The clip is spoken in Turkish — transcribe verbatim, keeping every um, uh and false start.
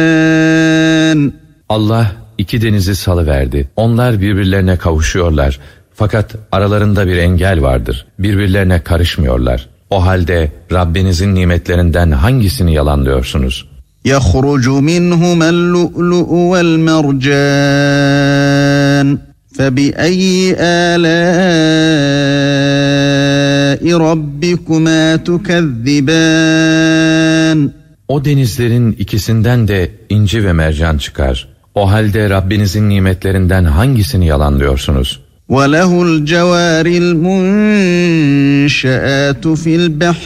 Allah iki denizi salıverdi. Onlar birbirlerine kavuşuyorlar. Fakat aralarında bir engel vardır. Birbirlerine karışmıyorlar. O halde Rabbinizin nimetlerinden hangisini yalanlıyorsunuz? يَخْرُجُ مِنْهُمَا اللُّؤْلُؤُ وَالْمَرْجَانُ فَبِأَيِّ آلَاءِ رَبِّكُمَا تُكَذِّبَانِ O denizlerin ikisinden de inci ve mercan çıkar. O halde Rabbinizin nimetlerinden hangisini yalanlıyorsunuz? وَلَهُ الْجَوَارِ الْمُنْشَآتُ فِي الْبَحْرِ